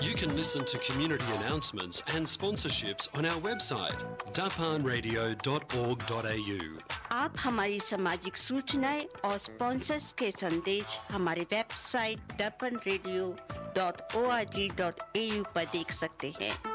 You can listen to community announcements and sponsorships on our website dapanradio.org.au। आप हमारी सामाजिक सूचनाएं और स्पॉन्सर्स के संदेश हमारे वेबसाइट dapanradio.org.au पर देख सकते हैं।